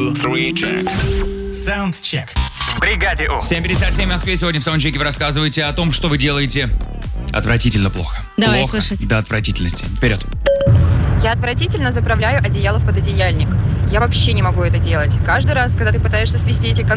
2, 3, check. Саундчек. В бригаде У. 7:57 в Москве. Сегодня в саундчеке вы рассказываете о том, что вы делаете отвратительно плохо. Давай Плохо слушать. до отвратительности. Вперед. Я отвратительно заправляю одеяло в пододеяльник. Я вообще не могу это делать. Каждый раз, когда ты пытаешься свести эти